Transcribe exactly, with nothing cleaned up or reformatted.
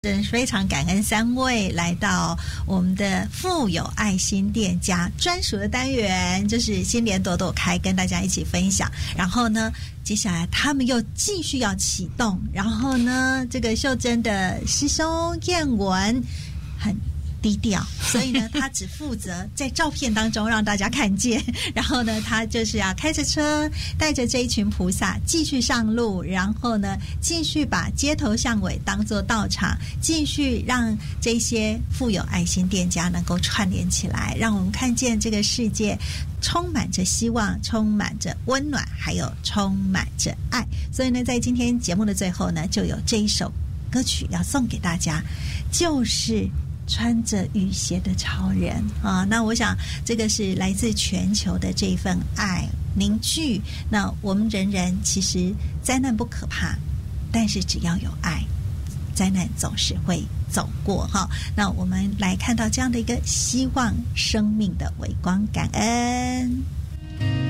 真非常感恩三位来到我们的富有爱心店家专属的单元，就是新年朵朵开，跟大家一起分享。然后呢，接下来他们又继续要启动，然后呢，这个秀珍的师兄燕文很低调，所以呢他只负责在照片当中让大家看见，然后呢他就是要开着车带着这一群菩萨继续上路，然后呢继续把街头巷尾当作道场，继续让这些富有爱心店家能够串联起来，让我们看见这个世界充满着希望，充满着温暖，还有充满着爱。所以呢在今天节目的最后呢，就有这一首歌曲要送给大家，就是穿着雨鞋的超人啊！那我想这个是来自全球的这份爱凝聚。那我们人人其实灾难不可怕，但是只要有爱，灾难总是会走过哈。那我们来看到这样的一个希望生命的微光，感恩。